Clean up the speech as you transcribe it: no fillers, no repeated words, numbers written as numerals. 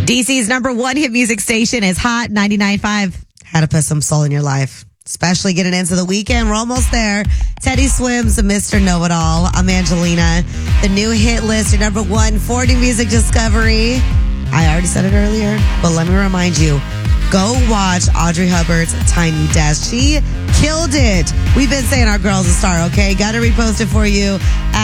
DC's number one hit music station is Hot 99.5. How to put some soul in your life, especially getting into the weekend. We're almost there. Teddy Swims, Mr. Know-It-All. I'm Angelina. The new hit list, your number one for new music discovery. I already said it earlier, but let me remind you. Go watch Audrey Hubbard's Tiny Desk. She killed it. We've been saying our girl's a star, okay? Got to repost it for you.